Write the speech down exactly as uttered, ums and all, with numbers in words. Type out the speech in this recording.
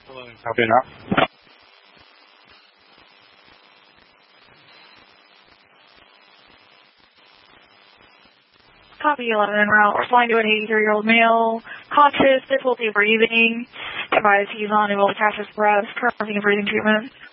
Copy now. Copy eleven en route. Responding to an eighty-three-year-old male. Conscious, difficulty breathing. Advise he's on able to catch his breath. Currently breathing treatment.